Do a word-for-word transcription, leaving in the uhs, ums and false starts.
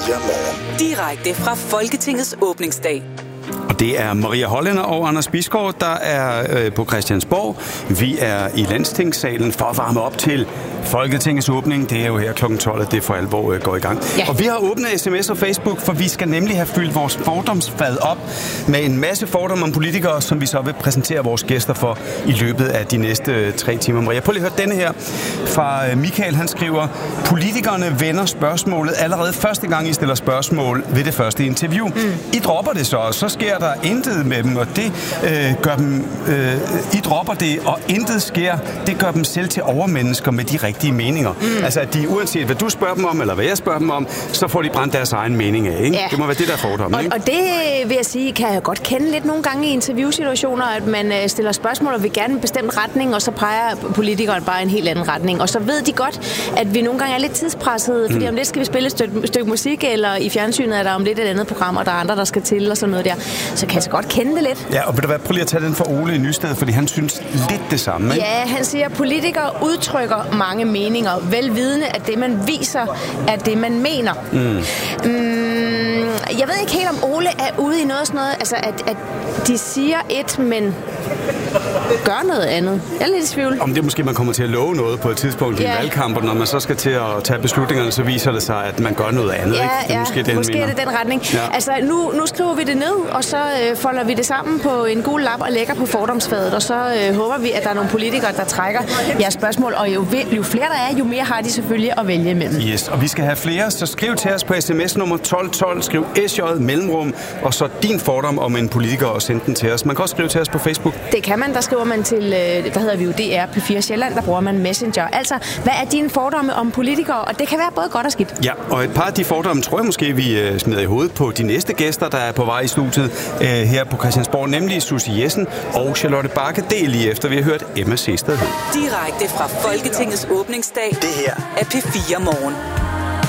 fire Morgen. Direkte fra Folketingets åbningsdag. Og det er Maria Hollænder og Anders Bisgaard, der er øh, på Christiansborg. Vi er i Landstingssalen for at varme op til Folketingets åbning. Det er jo her klokken tolv, at det for alvor øh, går i gang. Ja. Og vi har åbnet sms og Facebook, for vi skal nemlig have fyldt vores fordomsfad op med en masse fordomme om politikere, som vi så vil præsentere vores gæster for i løbet af de næste øh, tre timer. Maria, prøv lige at høre denne her fra øh, Michael. Han skriver: politikerne vender spørgsmålet allerede første gang, I stiller spørgsmål ved det første interview. Mm. I dropper det så, og så sker der intet med dem, og det øh, gør dem... Øh, I dropper det, og intet sker. Det gør dem selv til overmennesker med de rigtige meninger. Mm. Altså, at de uanset hvad du spørger dem om, eller hvad jeg spørger dem om, så får de brændt deres egen mening af, ikke? Ja. Det må være det, der er fordommen, og, ikke? og det vil jeg sige, kan jeg godt kende lidt nogle gange i interviewsituationer, at man øh, stiller spørgsmål og vil gerne en bestemt retning, og så peger politikeren bare en helt anden retning. Og så ved de godt, at vi nogle gange er lidt tidspressede, fordi mm. om lidt skal vi spille et stykke, stykke musik, eller i fjernsynet er der om lidt et andet program, og der er andre, der skal til, og sådan noget der. Så kan jeg så godt kende det lidt. Ja, og vil du være, prøv lige at tage den for Ole i Nysted, fordi han synes lidt det samme, ikke? Ja, han siger, at politikere udtrykker mange meninger, velvidende, at det, man viser, er det, man mener. Mm. Mm, jeg ved ikke helt, om Ole er ude i noget sådan noget, altså at, at de siger et, men gør noget andet. Jeg er lidt i tvivl. Om det måske, man kommer til at love noget på et tidspunkt ja. i valgkampen, når man så skal til at tage beslutningerne, så viser det sig, at man gør noget andet, ja, ikke? Det er ja, måske, det, måske er det den retning. Ja. Altså, nu, nu skriver vi det ned, og så øh, folder vi det sammen på en gul lap og lægger på fordomsfadet, og så øh, håber vi, at der er nogle politikere, der trækker jeres spørgsmål, og jo, jo flere der er, jo mere har de selvfølgelig at vælge imellem. Yes, og vi skal have flere, så skriv til os på sms nummer tolv tolv, skriv S J mellemrum, og så din fordom om en politiker, og send den til os. Man kan også skrive til os på Facebook. Det kan man, der skriver man til, der hedder vi jo D R P fire Sjælland, der bruger man Messenger. Altså, hvad er dine fordomme om politikere? Og det kan være både godt og skidt. Ja, og et par af de fordomme tror jeg måske, vi uh, smider i hovedet på de næste gæster, der er på vej i studiet uh, her på Christiansborg, nemlig Susie Jessen og Charlotte Bakke. Det er lige efter, vi har hørt Emma Sehsted. Direkte fra Folketingets åbningsdag. Det her er P fire Morgen.